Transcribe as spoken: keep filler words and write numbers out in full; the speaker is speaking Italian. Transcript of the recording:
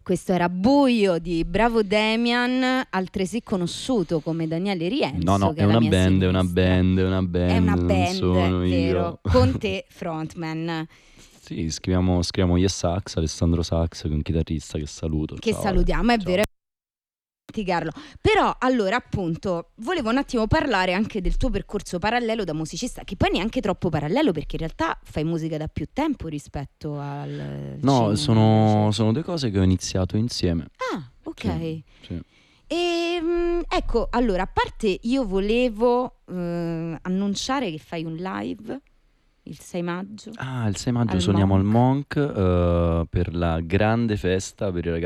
Questo era Buio di Bravo Damian, altresì conosciuto come Daniele Rienzo. No, no, che è una alla mia band, è una sinistra. band, è una band. È una non band, sono vero? io. Con te frontman. Sì, scriviamo, scriviamo Yes Sax, Alessandro Sax, che è un chitarrista che saluto. Che Ciao, salutiamo, è ciao. vero. Però allora appunto volevo un attimo parlare anche del tuo percorso parallelo da musicista, che poi neanche troppo parallelo, perché in realtà fai musica da più tempo rispetto al No, cinema, sono, invece. sono due cose che ho iniziato insieme. Ah, ok. Sì, sì. E mh, ecco, allora, a parte io volevo eh, annunciare che fai un live il sei maggio. Ah, il sei maggio Al suoniamo al Monk. Monk eh, per la grande festa per i ragazzi